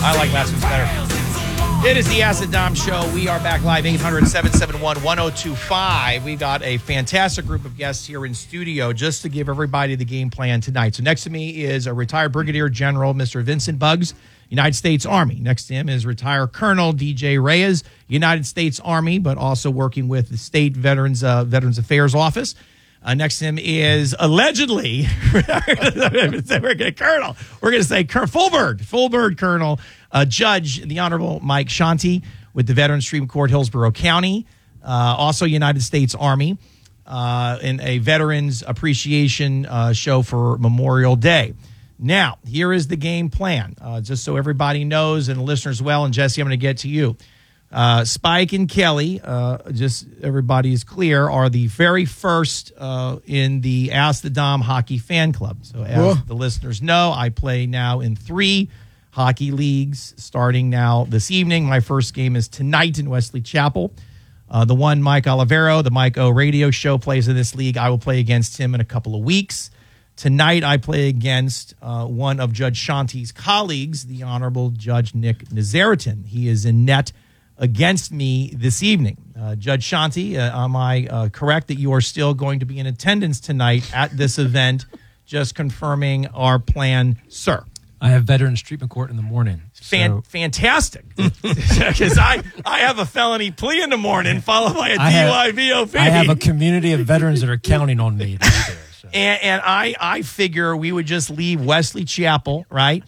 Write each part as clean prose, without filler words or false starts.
I like last one's better. It is the Acid Dom Show. We are back live, 800-771-1025. We got a fantastic group of guests here in studio just to give everybody the game plan tonight. So next to me is a retired Brigadier General, Mr. Vincent Buggs, United States Army. Next to him is retired Colonel DJ Reyes, United States Army, but also working with the State Veterans Affairs Office. Next to him is allegedly, we're going to say full bird Colonel, Judge, the Honorable Mike Shanti with the Veterans Supreme Court, Hillsborough County, also United States Army, in a Veterans Appreciation show for Memorial Day. Now, here is the game plan, just so everybody knows and the listeners well, and Jesse, I'm going to get to you. Spike and Kelly, just everybody is clear, are the very first in the Ask the Dom Hockey Fan Club. So as the listeners know, I play now in 3 hockey leagues starting now this evening. My first game is tonight in Wesley Chapel. The one Mike Olivero, the Mike O radio show, plays in this league. I will play against him in a couple of weeks. Tonight I play against one of Judge Shanti's colleagues, the Honorable Judge Nick Nazaritan. He is in net against me this evening. Judge Shanti, am I correct that you are still going to be in attendance tonight at this event? Just confirming our plan, sir. I have Veterans Treatment Court in the morning. Fantastic. Because I have a felony plea in the morning followed by a DUI VOP. I have a community of veterans that are counting on me to be there. So. And I figure we would just leave Wesley Chapel, right?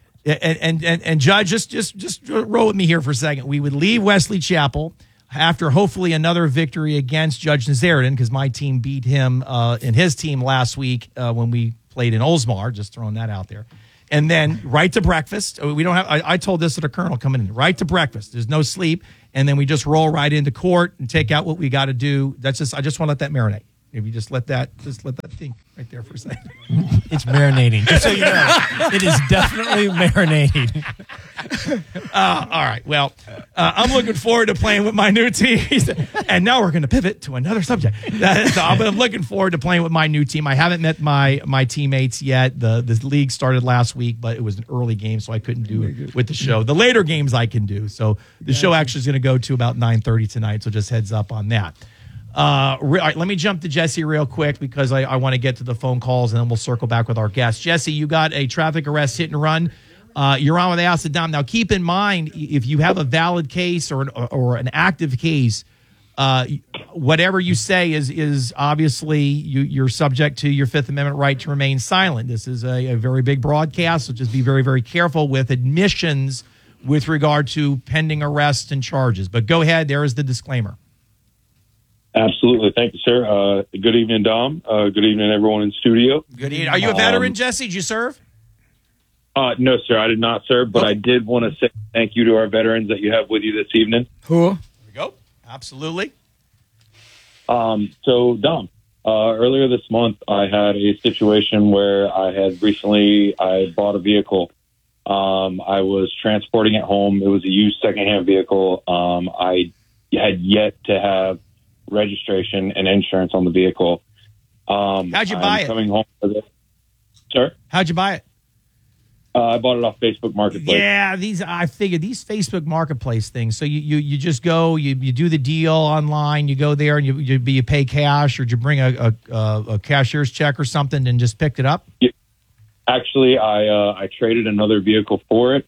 And Judge, just roll with me here for a second. We would leave Wesley Chapel after hopefully another victory against Judge Nazaritan, because my team beat him and his team last week when we played in Oldsmar. Just throwing that out there. And then right to breakfast. We don't have. I told this to the colonel coming in. Right to breakfast. There's no sleep, and then we just roll right into court and take out what we got to do. I just want to let that marinate. If you just let that think right there for a second. It's marinating. Just so you know, it is definitely marinating. All right. Well, I'm looking forward to playing with my new team. And now we're going to pivot to another subject. So I'm looking forward to playing with my new team. I haven't met my teammates yet. The league started last week, but it was an early game, so I couldn't do it with the show. The later games I can do. So the show actually is going to go to about 9:30 tonight, so just heads up on that. All right, let me jump to Jesse real quick because I want to get to the phone calls and then we'll circle back with our guests. Jesse, you got a traffic arrest hit and run. You're on with Acid Dom. Now, keep in mind, if you have a valid case or an active case, whatever you say is obviously you're subject to your Fifth Amendment right to remain silent. This is a very big broadcast, so just be very, very careful with admissions with regard to pending arrests and charges. But go ahead. There is the disclaimer. Absolutely. Thank you, sir. Good evening, Dom. Good evening, everyone in studio. Good evening. Are you a veteran, Jesse? Did you serve? No, sir. I did not serve, but I did want to say thank you to our veterans that you have with you this evening. Cool. Here we go. Absolutely. So, Dom, earlier this month, I had a situation where I bought a vehicle. I was transporting it home. It was a used secondhand vehicle. I had yet to have registration and insurance on the vehicle. How'd you buy it? Coming home with it. Sir? How'd you buy it? I bought it off Facebook Marketplace. Yeah, I figured these Facebook Marketplace things. So you just go, you do the deal online, you go there and you pay cash, or did you bring a cashier's check or something and just picked it up? Yeah. Actually, I traded another vehicle for it.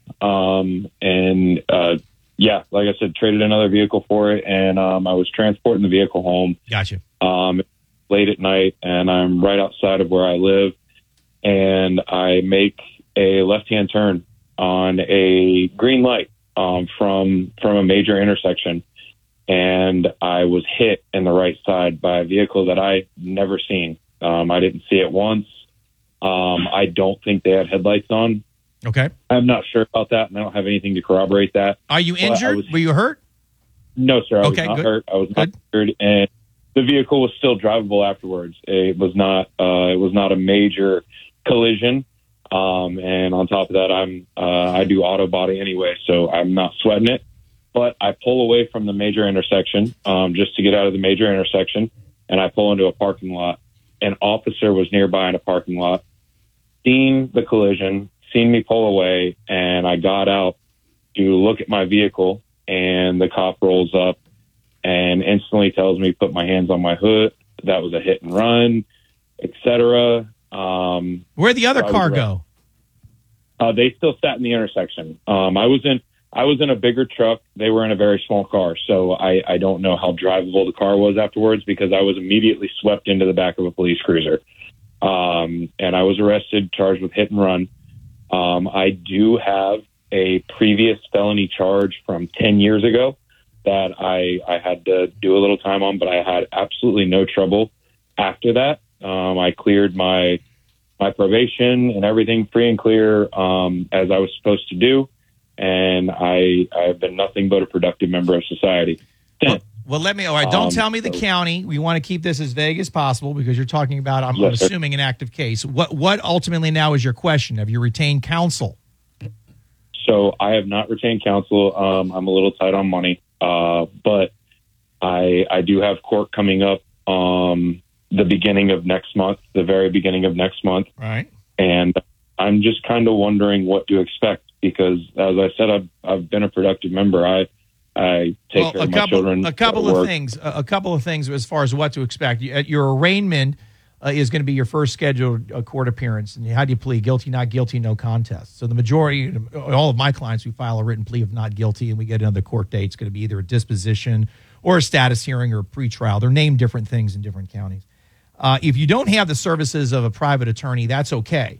Like I said, traded another vehicle for it, and I was transporting the vehicle home. Gotcha. Late at night, and I'm right outside of where I live, and I make a left-hand turn on a green light from a major intersection, and I was hit in the right side by a vehicle that I never seen. I didn't see it once. I don't think they had headlights on. Okay. I'm not sure about that, and I don't have anything to corroborate that. Are you injured? Were you hurt? No, sir. I was not hurt. I was not injured, and the vehicle was still drivable afterwards. It was not a major collision. And on top of that, I do auto body anyway, so I'm not sweating it. But I pull away from the major intersection, just to get out of the major intersection, and I pull into a parking lot. An officer was nearby in a parking lot, seen the collision, seen me pull away, and I got out to look at my vehicle, and the cop rolls up and instantly tells me, put my hands on my hood. That was a hit and run, etc. Where'd the other car go? They still sat in the intersection. I was in a bigger truck. They were in a very small car. So I don't know how drivable the car was afterwards, because I was immediately swept into the back of a police cruiser. And I was arrested, charged with hit and run. I do have a previous felony charge from 10 years ago that I had to do a little time on, but I had absolutely no trouble after that. I cleared my probation and everything free and clear, as I was supposed to do. And I've been nothing but a productive member of society. Well, all right, don't tell me the county. We want to keep this as vague as possible, because you're talking about, I'm assuming, an active case. What ultimately now is your question? Have you retained counsel? So I have not retained counsel. I'm a little tight on money, but I do have court coming up the beginning of next month, the very beginning of next month. Right. And I'm just kind of wondering what to expect, because, as I said, I've been a productive member. I take care of my children. A couple of things as far as what to expect. Your arraignment is going to be your first scheduled court appearance. And how do you plead? Guilty, not guilty, no contest. So the majority, all of my clients, we file a written plea of not guilty, and we get another court date. It's going to be either a disposition or a status hearing or a pretrial. They're named different things in different counties. If you don't have the services of a private attorney, that's okay.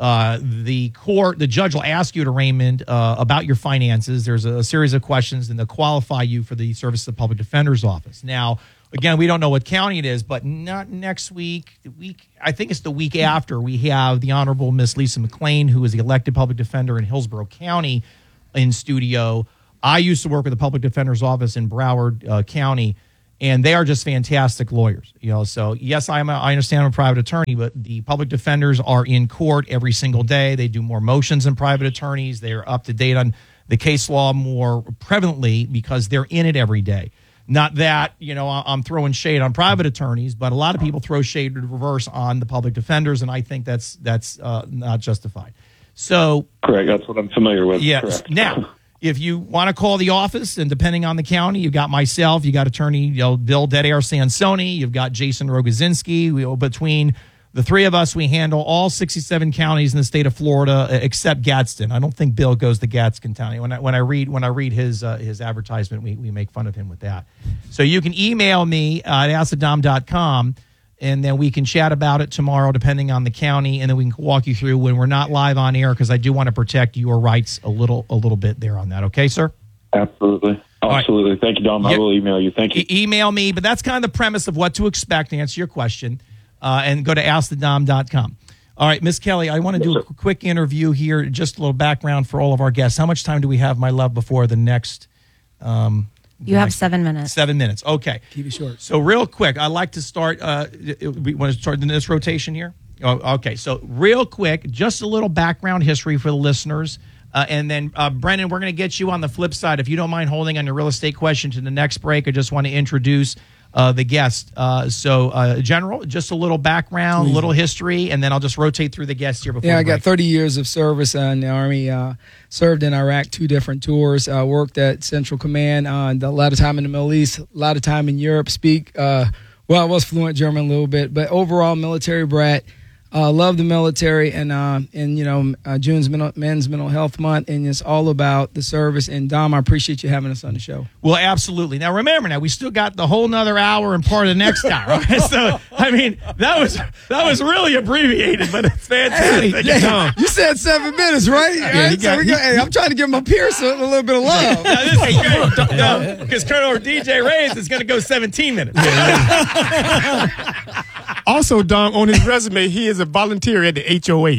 The judge will ask you at arraignment about your finances. There's a series of questions, and they'll qualify you for the service of the public defender's office. Now, again, we don't know what county it is, but not next week. I think it's the week after. We have the Honorable Miss Lisa McLean, who is the elected public defender in Hillsborough County, in studio. I used to work with the public defender's office in Broward County, and they are just fantastic lawyers. So yes, I understand I'm a private attorney, but the public defenders are in court every single day. They do more motions than private attorneys. They are up to date on the case law more prevalently because they're in it every day. Not that, I'm throwing shade on private attorneys, but a lot of people throw shade in reverse on the public defenders, and I think that's not justified. So correct. That's what I'm familiar with. Yes. Correct. Now, if you want to call the office, and depending on the county, you've got myself, you got attorney Bill Dead Air Sansoni, you've got Jason Rogozinski. Between the three of us, we handle all 67 counties in the state of Florida except Gadsden. I don't think Bill goes to Gadsden County. When I read his advertisement, we make fun of him with that. So you can email me at askthedom.com, and then we can chat about it tomorrow, depending on the county, and then we can walk you through when we're not live on air, because I do want to protect your rights a little bit there on that. Okay, sir? Absolutely. Absolutely. Right. Thank you, Dom. I will email you. Thank you. Email me, but that's kind of the premise of what to expect to answer your question, and go to askthedom.com. All right, Miss Kelly, I want to do a quick interview here, just a little background for all of our guests. How much time do we have, my love, before the next... You have 7 minutes. 7 minutes. Okay. Keep it short. So real quick, I'd like to start. We want to start in this rotation here? Oh, okay. So real quick, just a little background history for the listeners. And then, Brendan, we're going to get you on the flip side. If you don't mind holding on your real estate question to the next break, I just want to introduce the guest. General, just a little background, a little history, and then I'll just rotate through the guests here before. Yeah, I got 30 years of service in the Army. Served in Iraq 2 different tours. Worked at Central Command. A lot of time in the Middle East. A lot of time in Europe. I was fluent German a little bit, but overall military brat. Love the military, and June's Men's Mental Health Month, and it's all about the service. And Dom, I appreciate you having us on the show. Well, absolutely. Now remember, we still got the whole nother hour and part of the next hour. Right? So I mean, that was really abbreviated, but it's fantastic. Hey, you said 7 minutes, right? Yeah, I'm trying to give my peers a little bit of love. This is great because Colonel DJ Reyes is going to go 17 minutes. Also, Dom, on his resume, he is a volunteer at the HOA.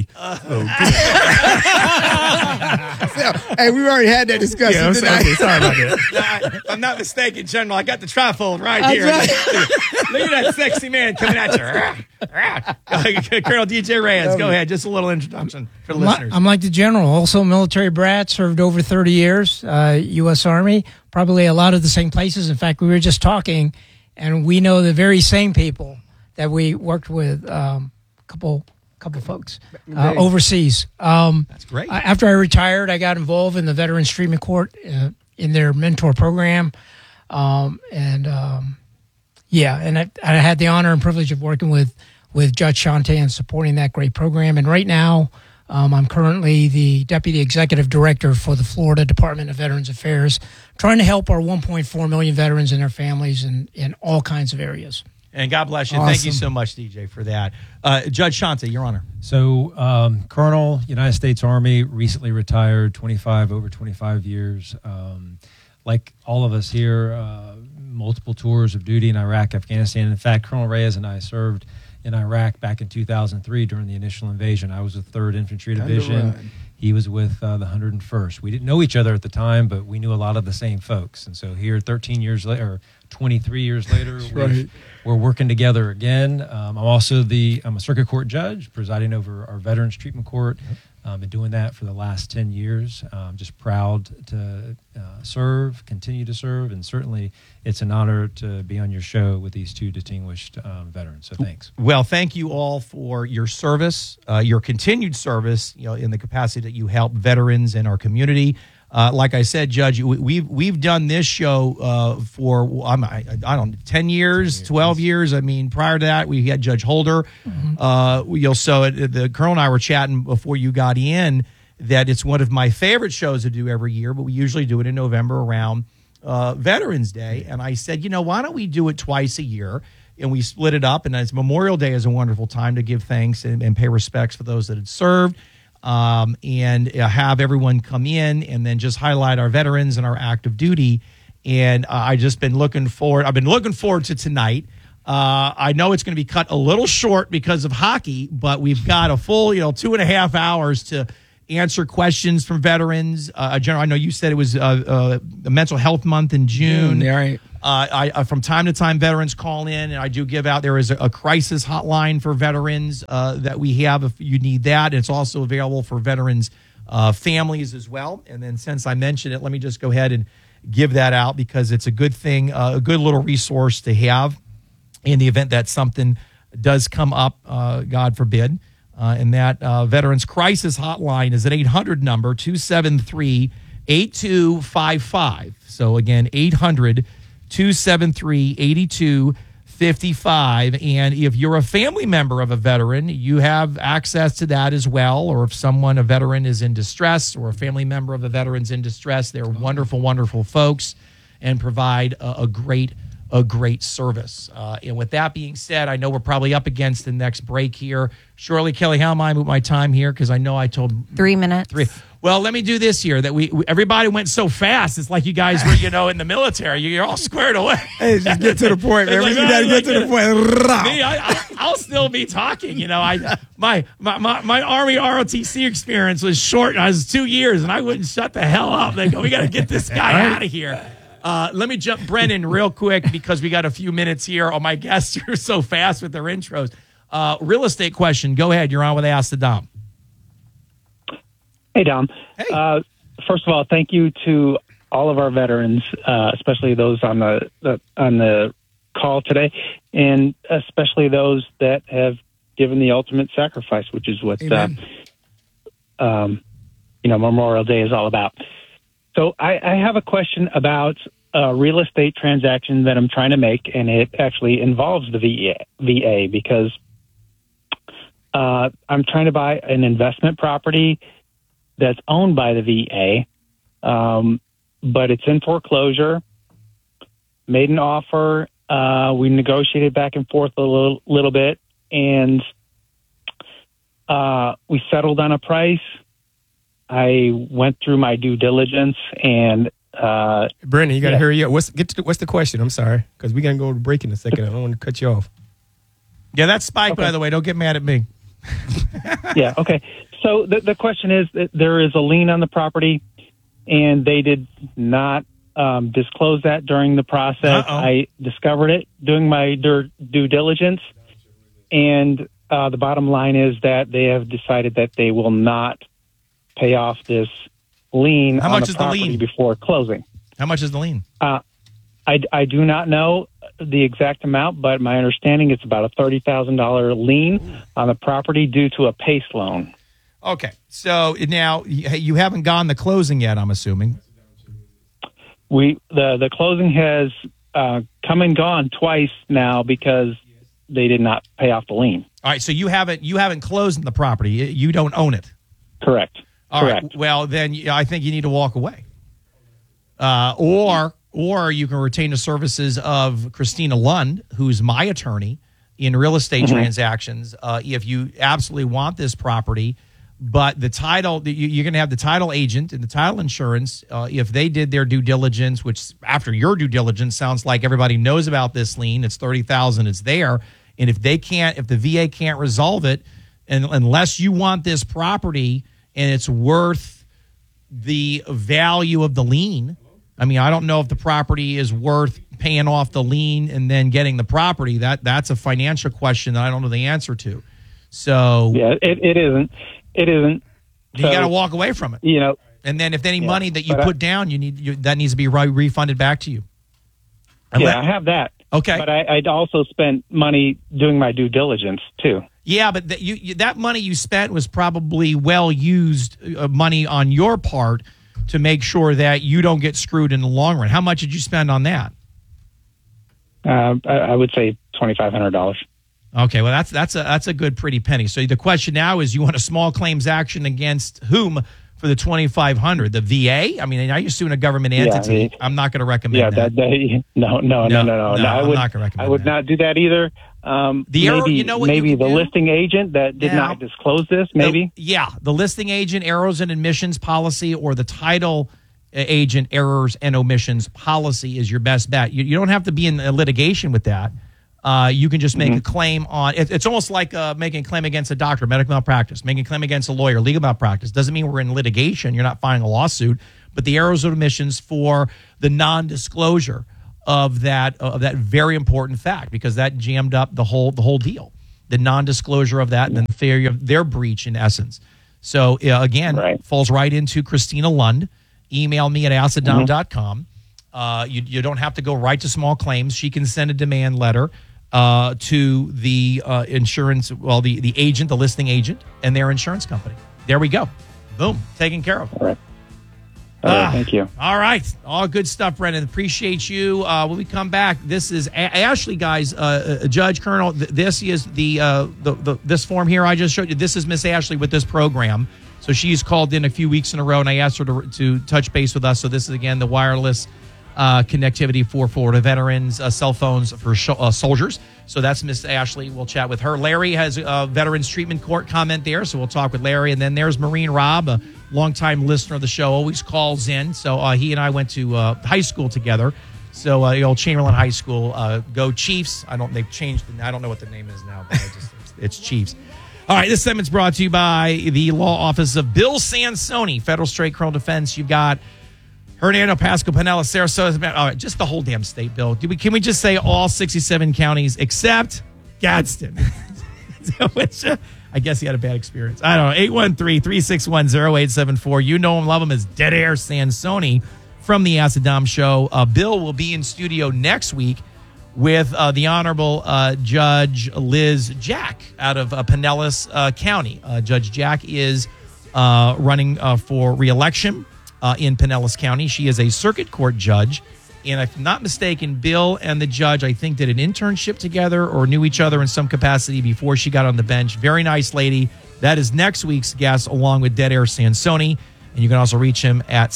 Hey, we've already had that discussion. Yeah, sorry about that. If I'm not mistaken, General, I got the trifold right here. Right. Look at that sexy man coming at you. Colonel DJ Reyes, go ahead. Just a little introduction for the listeners. I'm like the General, also military brat, served over 30 years, U.S. Army, probably a lot of the same places. In fact, we were just talking, and we know the very same people that we worked with a couple couple folks overseas. That's great. After I retired, I got involved in the Veterans Treatment Court in their mentor program. And I had the honor and privilege of working with Judge Shante and supporting that great program. And right now, I'm currently the Deputy Executive Director for the Florida Department of Veterans Affairs, trying to help our 1.4 million veterans and their families in all kinds of areas. And God bless you. Awesome. Thank you so much, DJ, for that. Judge Shante, Your Honor. So, Colonel, United States Army, recently retired, over 25 years. Like all of us here, multiple tours of duty in Iraq, Afghanistan. In fact, Colonel Reyes and I served in Iraq back in 2003 during the initial invasion. I was with 3rd Infantry Division. He was with the 101st. We didn't know each other at the time, but we knew a lot of the same folks. And so here, 13 years later, or 23 years later, we're working together again. I'm also I'm a circuit court judge presiding over our Veterans Treatment Court. Been doing that for the last 10 years. Just proud to continue to serve, and certainly it's an honor to be on your show with these two distinguished veterans. So thanks. Well, thank you all for your service, your continued service, in the capacity that you help veterans in our community. Like I said, Judge, we've done this show for 10 years, 12 years. I mean, prior to that, we had Judge Holder. The Colonel and I were chatting before you got in that it's one of my favorite shows to do every year, but we usually do it in November around Veterans Day. And I said, why don't we do it twice a year? And we split it up. And as Memorial Day is a wonderful time to give thanks and pay respects for those that had served. And have everyone come in and then just highlight our veterans and our active duty. And I've been looking forward to tonight. I know it's going to be cut a little short because of hockey, but we've got a full, 2.5 hours to answer questions from veterans. General, I know you said it was the Mental Health Month in June. Yeah, right. From time to time, veterans call in, and I do give out. There is a crisis hotline for veterans that we have if you need that. It's also available for veterans' families as well. And then, since I mentioned it, let me just go ahead and give that out because it's a good thing, a good little resource to have in the event that something does come up, God forbid. And that Veterans Crisis Hotline is an 800 number, 273-8255. So again, 800-273-8255. And if you're a family member of a veteran, you have access to that as well. Or if a veteran is in distress or a family member of a veteran's in distress, they're wonderful, wonderful folks and provide a great service. And with that being said, I know we're probably up against the next break here. Shirley, Kelly, how am I with my time here? Because I know I told 3 minutes. Well, let me do this here. That everybody went so fast. It's like you guys were, in the military. You're all squared away. Hey, just get to the point, man. We got to get to the point. Me, I'll still be talking. My Army ROTC experience was short. I was 2 years, and I wouldn't shut the hell up. They go, we got to get this guy out of here. Let me jump Brennan real quick because we got a few minutes here. Oh, my guests are so fast with their intros. Real estate question. Go ahead. You're on with Ask the Dom. Hey, Dom. Hey. First of all, thank you to all of our veterans, especially those on the call today, and especially those that have given the ultimate sacrifice, which is what Memorial Day is all about. So I have a question about a real estate transaction that I'm trying to make, and it actually involves the VA because I'm trying to buy an investment property that's owned by the VA, but it's in foreclosure. Made an offer. We negotiated back and forth a little bit, and we settled on a price. I went through my due diligence, and Brennan, you got to hurry up. What's the question? I'm sorry, because we're gonna go to break in a second. I don't want to cut you off. Yeah, that's Spike. Okay. By the way, don't get mad at me. Yeah. Okay. So the question is that there is a lien on the property, and they did not disclose that during the process. Uh-oh. I discovered it doing my due diligence, and the bottom line is that they have decided that they will not pay off this lien on the property before closing. How much is the lien? I do not know. the exact amount, but my understanding it's about a $30,000 lien on the property due to a PACE loan. Okay, so now you haven't gone the closing yet, I'm assuming. The closing has come and gone twice now because they did not pay off the lien. All right, so you haven't closed on the property. You don't own it. Correct. All right. Well, then I think you need to walk away, or you can retain the services of Christina Lund, who's my attorney in real estate transactions. If you absolutely want this property, but the title, you're going to have the title agent and the title insurance. If they did their due diligence, which after your due diligence sounds like everybody knows about this lien, it's $30,000, it's there. And if the VA can't resolve it, and unless you want this property and it's worth the value of the lien, I mean, I don't know if the property is worth paying off the lien and then getting the property. That's a financial question that I don't know the answer to. So yeah, it isn't. It isn't. You got to walk away from it. You know, and then if any money that you put down, that needs to be refunded back to you. I have that. Okay, but I'd also spent money doing my due diligence too. Yeah, but that money you spent was probably well used money on your part to make sure that you don't get screwed in the long run. How much did you spend on that? I would say $2,500. Okay, well that's a good pretty penny. So the question now is, you want a small claims action against whom for the $2,500? The VA? I mean, are you suing a government entity? I'm not going to recommend that. No. I'm not going to recommend I would not do that either. Maybe the listing agent that did not disclose this. Maybe the listing agent errors and omissions policy, or the title agent errors and omissions policy is your best bet. You don't have to be in litigation with that. You can just make a claim on it's almost like making a claim against a doctor, medical malpractice, making a claim against a lawyer, legal malpractice. Doesn't mean we're in litigation. You're not filing a lawsuit, but the errors and omissions for the non-disclosure of that very important fact, because that jammed up the whole deal. The non-disclosure of that and then the failure of their breach, in essence. So again, falls right into Christina Lund. Email me at acidom.com. You don't have to go right to small claims. She can send a demand letter to the insurance, the agent, the listing agent, and their insurance company. There we go. Boom. Taken care of. All right. Thank you. All right. All good stuff, Brendan. Appreciate you. When we come back, this is Ashley, guys, Judge Colonel. This is this form here I just showed you. This is Miss Ashley with this program. So she's called in a few weeks in a row, and I asked her to touch base with us. So this is, again, the wireless connectivity for Florida veterans, cell phones for soldiers. So that's Miss Ashley. We'll chat with her. Larry has a Veterans Treatment Court comment there, so we'll talk with Larry. And then there's Marine Rob, a longtime listener of the show, always calls in. So he and I went to high school together. So the old Chamberlain High School. Go Chiefs. They've changed. I don't know what the name is now, but it's Chiefs. All right, this segment's brought to you by the law office of Bill Sansoni, Federal Straight Criminal Defense. You've got Hernando, Pasco, Pinellas, Sarasota. All right, just the whole damn state, Bill. Can we just say all 67 counties except Gadsden? Which, I guess he had a bad experience. I don't know. 813-361-0874. You know him, love him as Dead Air Sansoni from the Acid Dom Show. Bill will be in studio next week with the Honorable Judge Liz Jack out of Pinellas County. Judge Jack is running for re-election in Pinellas County. She is a circuit court judge. And if I'm not mistaken, Bill and the judge, I think, did an internship together or knew each other in some capacity before she got on the bench. Very nice lady. That is next week's guest, along with Dead Air Sansoni. And you can also reach him at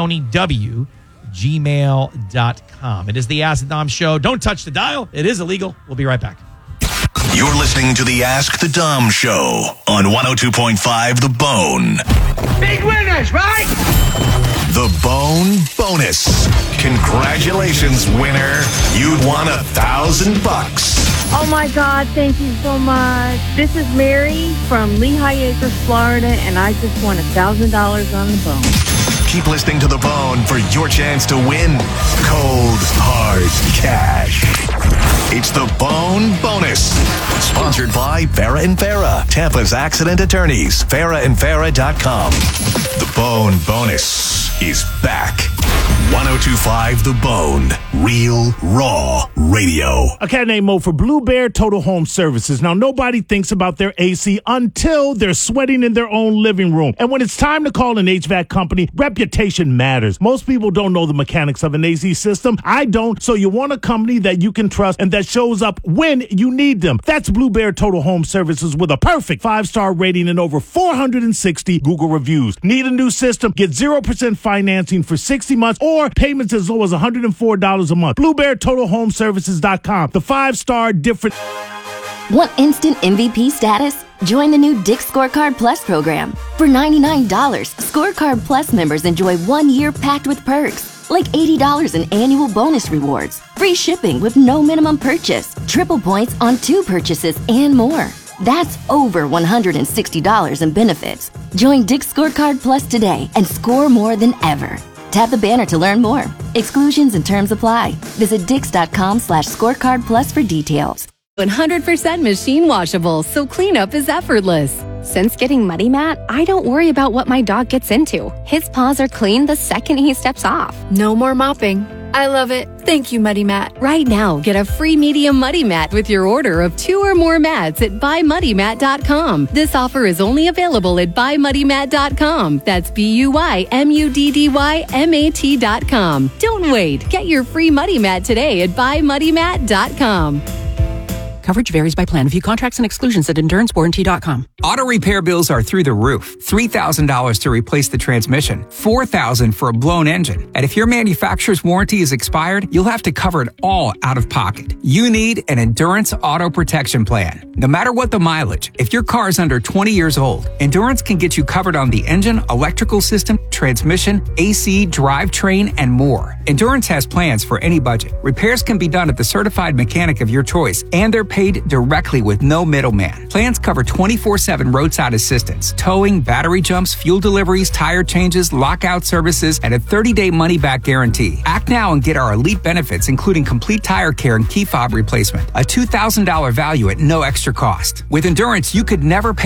sansoniw@gmail.com. It is the Acid Dom Show. Don't touch the dial. It is illegal. We'll be right back. You're listening to the Ask the Dom Show on 102.5 The Bone. Big winners, right? The Bone Bonus. Congratulations, winner. You won $1,000. Oh my God, thank you so much. This is Mary from Lehigh Acres, Florida, and I just won $1,000 on the Bone. Keep listening to The Bone for your chance to win cold, hard cash. It's The Bone Bonus. Sponsored by Farah & Farah, Tampa's accident attorneys. FarahandFarah.com. The Bone Bonus is back. 102.5 The Bone. Real, raw radio. A cat named Mo for Blue Bear Total Home Services. Now, nobody thinks about their AC until they're sweating in their own living room. And when it's time to call an HVAC company, reputation matters. Most people don't know the mechanics of an AC system. I don't, so you want a company that you can trust and that shows up when you need them. That's Blue Bear Total Home Services with a perfect 5-star rating and over 460 Google reviews. Need a new system? Get 0% financing for 60 months or payments as low as $104 a month. BlueBearTotalHomeServices.com. The 5-star difference. Want instant MVP status? Join the new Dick's Scorecard Plus program. For $99, Scorecard Plus members enjoy 1 year packed with perks, like $80 in annual bonus rewards, free shipping with no minimum purchase, triple points on 2 purchases, and more. That's over $160 in benefits. Join Dick's Scorecard Plus today and score more than ever. Tap the banner to learn more. Exclusions and terms apply. Visit Dix.com/scorecard plus for details. 100% machine washable, so cleanup is effortless. Since getting Muddy Mat, I don't worry about what my dog gets into. His paws are clean the second he steps off. No more mopping. I love it. Thank you, Muddy Mat. Right now, get a free medium Muddy Mat with your order of 2 or more mats at buymuddymat.com. This offer is only available at buymuddymat.com. That's BUYMUDDYMAT.com. Don't wait. Get your free Muddy Mat today at buymuddymat.com. Coverage varies by plan. View contracts and exclusions at EnduranceWarranty.com. Auto repair bills are through the roof. $3,000 to replace the transmission. $4,000 for a blown engine. And if your manufacturer's warranty is expired, you'll have to cover it all out of pocket. You need an Endurance Auto Protection Plan. No matter what the mileage, if your car is under 20 years old, Endurance can get you covered on the engine, electrical system, transmission, AC, drivetrain, and more. Endurance has plans for any budget. Repairs can be done at the certified mechanic of your choice, and they're paid directly with no middleman. Plans cover 24/7 roadside assistance, towing, battery jumps, fuel deliveries, tire changes, lockout services, and a 30-day money-back guarantee. Act now and get our elite benefits, including complete tire care and key fob replacement. A $2,000 value at no extra cost. With Endurance, you could never pay